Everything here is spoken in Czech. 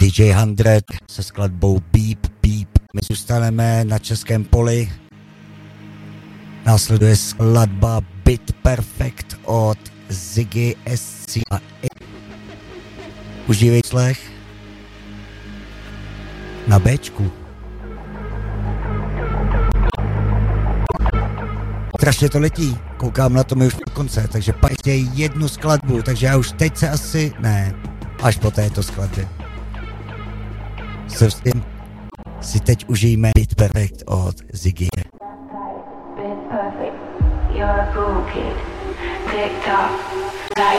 DJ 100 se skladbou Beep Beep. My zůstaneme na českém poli. Následuje skladba Bit Perfect od Ziggy SC a užívej slech na Bčku. Strašně to letí, koukám na to mi už v konce, takže pak ještě jednu skladbu, takže já už teď se asi, ne, až po této skladbě. Se s tím si teď užijeme Bit Perfect od Ziggy. Bit perfect, you're a cool kid. Tick tock.